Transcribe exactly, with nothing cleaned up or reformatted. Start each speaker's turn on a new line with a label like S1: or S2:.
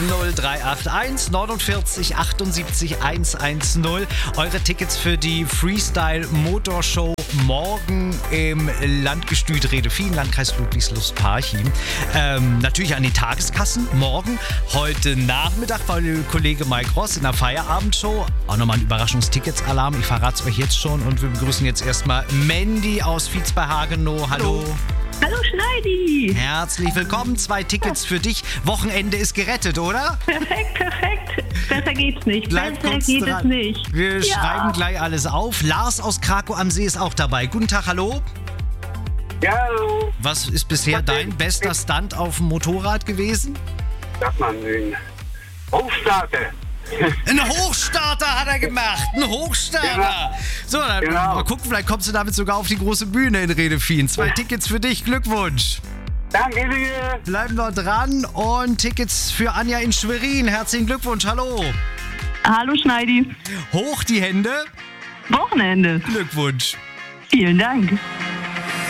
S1: null drei acht eins neunundvierzig achtundsiebzig hundertzehn. Eure Tickets für die Freestyle Motorshow morgen im Landgestüt Redefien, Landkreis Ludwigslust-Parchim. Ähm, natürlich an den Tageskassen morgen. Heute Nachmittag war der Kollege Mike Ross in der Feierabendshow. Auch nochmal ein Überraschungstickets-Alarm. Ich verrate es euch jetzt schon und wir begrüßen jetzt erstmal Mandy aus Vietz bei Hagenow. Hallo.
S2: Hallo Schneidi!
S1: Herzlich willkommen. Zwei Tickets für dich. Wochenende ist gerettet, oder?
S2: Perfekt, perfekt. Besser geht's nicht.
S1: Bleib
S2: Besser
S1: kurz
S2: geht
S1: dran.
S2: es nicht.
S1: Wir
S2: Ja.
S1: schreiben gleich alles auf. Lars aus Krakow am See ist auch dabei. Guten Tag, hallo.
S3: Ja, hallo.
S1: Was ist bisher
S3: Was
S1: dein
S3: ist-
S1: bester Stunt auf dem Motorrad gewesen?
S3: Sagt man den Hochstarter.
S1: Ein Hochstarter hat er gemacht. Ein Hochstarter.
S3: Ja.
S1: So, dann
S3: Genau.
S1: mal gucken, vielleicht kommst du damit sogar auf die große Bühne in Redefien. Zwei Tickets für dich. Glückwunsch.
S3: Danke dir.
S1: Bleiben wir dran. Und Tickets für Anja in Schwerin. Herzlichen Glückwunsch. Hallo.
S2: Hallo Schneidi.
S1: Hoch die Hände.
S2: Wochenende.
S1: Glückwunsch.
S2: Vielen Dank.